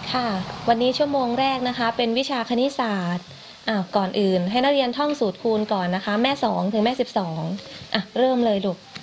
ค่ะวันนี้ชั่วโมงแรกนะคะเป็นวิชาคณิตศาสตร์ก่อนอื่นให้นักเรียนท่องสูตรคูณก่อนนะคะแม่2ถึงแม่12เริ่มเลยลูก